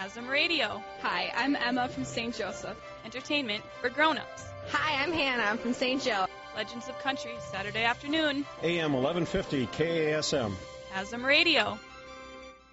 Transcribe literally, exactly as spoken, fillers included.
Hasm Radio. Hi, I'm Emma from Saint Joseph. Entertainment for grown-ups. Hi, I'm Hannah. I'm from Saint Joe. Legends of Country, Saturday afternoon. A M eleven fifty K A S M. Hasm Radio.